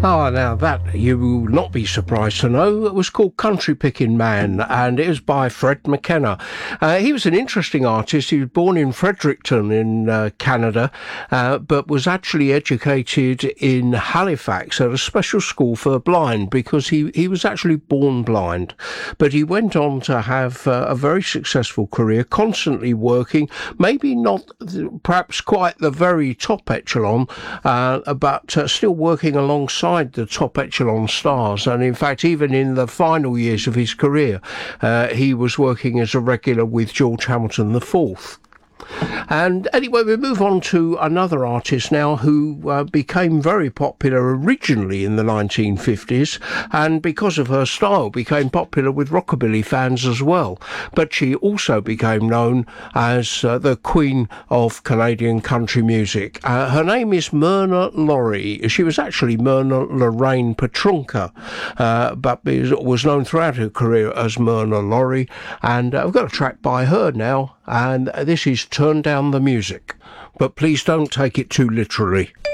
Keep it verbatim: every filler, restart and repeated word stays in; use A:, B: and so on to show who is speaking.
A: Oh, now that you will not be surprised to know, it was called Country Picking Man, and it was by Fred McKenna. Uh, he was an interesting artist. He was born in Fredericton in uh, Canada, uh, but was actually educated in Halifax at a special school for the blind, because he, he was actually born blind. But he went on to have uh, a very successful career, constantly working, maybe not perhaps quite the very top echelon, uh, but uh, still working alongside the top echelon stars. And in fact, even in the final years of his career, uh, he was working as a regular with George Hamilton the fourth. And anyway, we move on to another artist now who uh, became very popular originally in the nineteen fifties, and because of her style became popular with rockabilly fans as well. But she also became known as uh, the Queen of Canadian country music. Uh, her name is Myrna Lory. She was actually Myrna Lorraine Petrunca, uh, but was known throughout her career as Myrna Lory. And uh, I've got a track by her now, and this is Turn Down the Music. But please don't take it too literally.